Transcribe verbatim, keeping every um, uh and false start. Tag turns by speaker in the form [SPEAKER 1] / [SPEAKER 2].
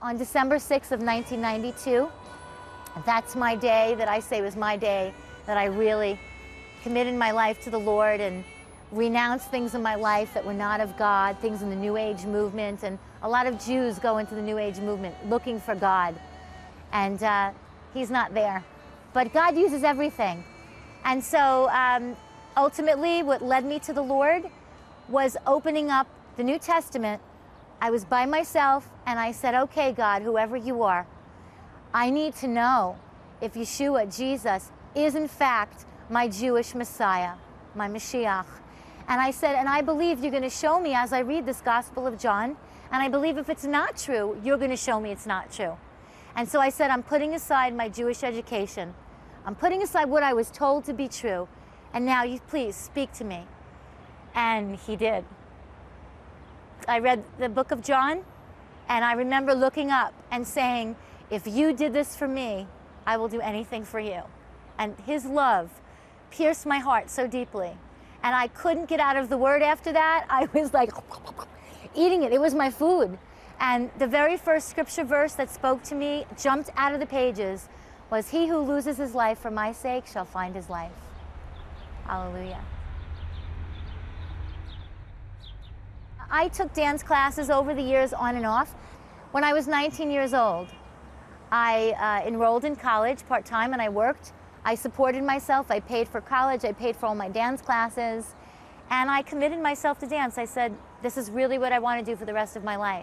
[SPEAKER 1] on December sixth of nineteen ninety-two. That's my day that I say was my day that I really committed my life to the Lord and renounced things in my life that were not of God, things in the New Age movement. And a lot of Jews go into the New Age movement looking for God. And uh, he's not there. But God uses everything. And so um, ultimately what led me to the Lord was opening up the New Testament. I was by myself and I said, okay, God, whoever you are, I need to know if Yeshua, Jesus, is in fact my Jewish Messiah, my Mashiach. And I said, and I believe you're going to show me as I read this Gospel of John, and I believe if it's not true, you're going to show me it's not true. And so I said, I'm putting aside my Jewish education. I'm putting aside what I was told to be true, and now you please speak to me. And he did. I read the book of John, and I remember looking up and saying, if you did this for me, I will do anything for you. And his love pierced my heart so deeply. And I couldn't get out of the word after that. I was like eating it. It was my food. And the very first scripture verse that spoke to me, jumped out of the pages, was, he who loses his life for my sake shall find his life. Hallelujah. I took dance classes over the years on and off. When I was nineteen years old, I uh, enrolled in college part-time and I worked. I supported myself. I paid for college. I paid for all my dance classes. And I committed myself to dance. I said, this is really what I want to do for the rest of my life.